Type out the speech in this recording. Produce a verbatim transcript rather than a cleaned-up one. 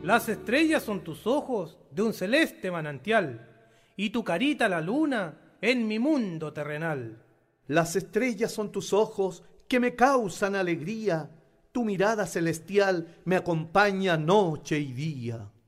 Las estrellas son tus ojos de un celeste manantial, y tu carita la luna en mi mundo terrenal. Las estrellas son tus ojos que me causan alegría, tu mirada celestial me acompaña noche y día.